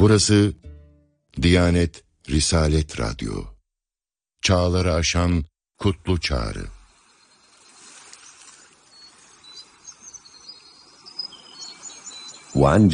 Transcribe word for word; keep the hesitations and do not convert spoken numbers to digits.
Burası Diyanet Risalet Radyo. Çağları aşan kutlu çağrı. One